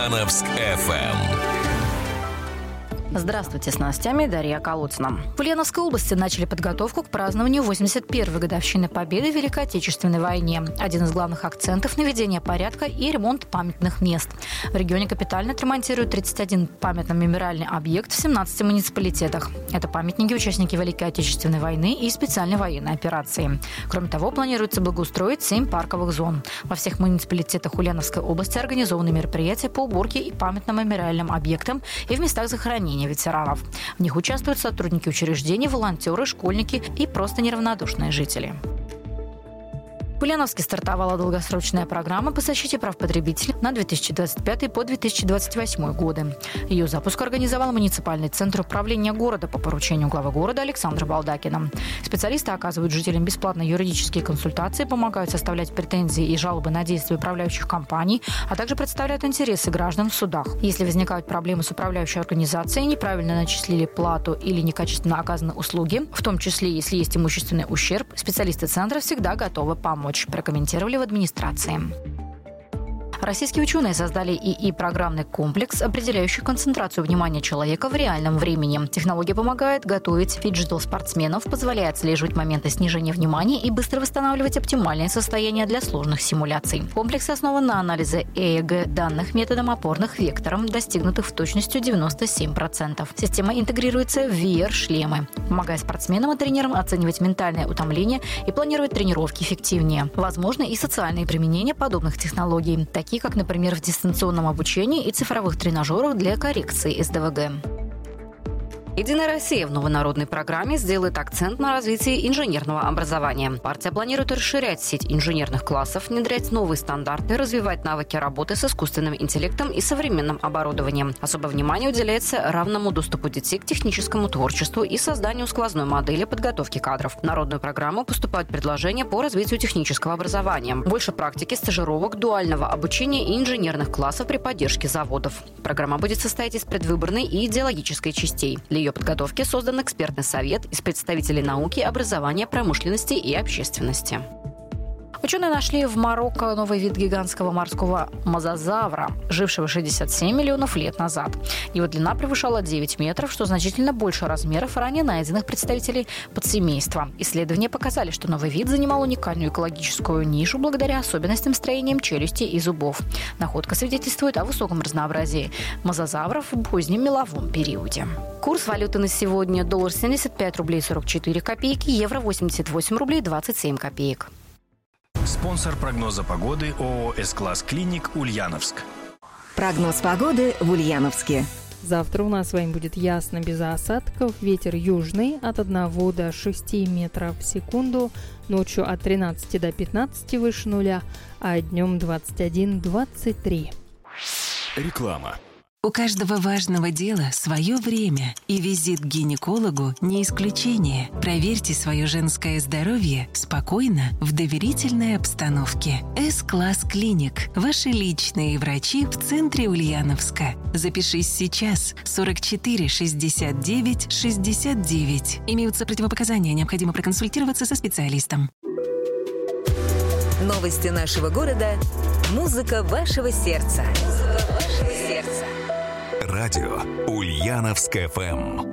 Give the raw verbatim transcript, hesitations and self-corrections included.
Ульяновск эф эм. Здравствуйте, с новостями Дарья Колодцина. В Ульяновской области начали подготовку к празднованию восемьдесят первой годовщины Победы в Великой Отечественной войне. Один из главных акцентов – наведение порядка и ремонт памятных мест. В регионе капитально отремонтируют тридцать один памятно-мемориальный объект в семнадцати муниципалитетах. Это памятники участники Великой Отечественной войны и специальной военной операции. Кроме того, планируется благоустроить семь парковых зон. Во всех муниципалитетах Ульяновской области организованы мероприятия по уборке и памятно-мемориальным объектам и в местах захоронения ветеранов. В них участвуют сотрудники учреждений, волонтеры, школьники и просто неравнодушные жители. В Ульяновске стартовала долгосрочная программа по защите прав потребителей на две тысячи двадцать пятый по две тысячи двадцать восьмой годы. Ее запуск организовал муниципальный центр управления города по поручению главы города Александра Балдакина. Специалисты оказывают жителям бесплатные юридические консультации, помогают составлять претензии и жалобы на действия управляющих компаний, а также представляют интересы граждан в судах. Если возникают проблемы с управляющей организацией, неправильно начислили плату или некачественно оказаны услуги, в том числе, если есть имущественный ущерб, специалисты центра всегда готовы помочь, прокомментировали в администрации. Российские ученые создали ИИ-программный комплекс, определяющий концентрацию внимания человека в реальном времени. Технология помогает готовить фиджитал-спортсменов, позволяя отслеживать моменты снижения внимания и быстро восстанавливать оптимальное состояние для сложных симуляций. Комплекс основан на анализе ЭЭГ данных методом опорных векторов, достигнутых в точностью девяносто семь процентов. Система интегрируется в ви ар-шлемы, помогая спортсменам и тренерам оценивать ментальное утомление и планировать тренировки эффективнее. Возможны и социальные применения подобных технологий, такие как, например, в дистанционном обучении и цифровых тренажерах для коррекции эс дэ вэ гэ. «Единая Россия» в новой народной программе сделает акцент на развитии инженерного образования. Партия планирует расширять сеть инженерных классов, внедрять новые стандарты, развивать навыки работы с искусственным интеллектом и современным оборудованием. Особое внимание уделяется равному доступу детей к техническому творчеству и созданию сквозной модели подготовки кадров. В народную программу поступают предложения по развитию технического образования. Больше практики, стажировок, дуального обучения и инженерных классов при поддержке заводов. Программа будет состоять из предвыборной и идеологической частей. Для ее подготовки создан экспертный совет из представителей науки, образования, промышленности и общественности. Ученые нашли в Марокко новый вид гигантского морского мозазавра, жившего шестьдесят семь миллионов лет назад. Его длина превышала девять метров, что значительно больше размеров ранее найденных представителей подсемейства. Исследования показали, что новый вид занимал уникальную экологическую нишу благодаря особенностям строения челюсти и зубов. Находка свидетельствует о высоком разнообразии мозазавров в позднем меловом периоде. Курс валюты на сегодня: доллар семьдесят пять рублей сорок четыре копейки, евро восемьдесят восемь рублей двадцать семь копеек. Спонсор прогноза погоды ООО «С-класс Клиник» Ульяновск. Прогноз погоды в Ульяновске. Завтра у нас с вами будет ясно, без осадков. Ветер южный от одного до шести метров в секунду. Ночью от тринадцати до пятнадцати выше нуля, а днем двадцать один - двадцать три. Реклама. У каждого важного дела свое время, и визит к гинекологу не исключение. Проверьте свое женское здоровье спокойно, в доверительной обстановке. С-класс Клиник. Ваши личные врачи в центре Ульяновска. Запишись сейчас. сорок четыре шестьдесят девять шестьдесят девять. Имеются противопоказания, необходимо проконсультироваться со специалистом. Новости нашего города. Музыка вашего сердца. Музыка вашего сердца. Радио Ульяновск эф эм.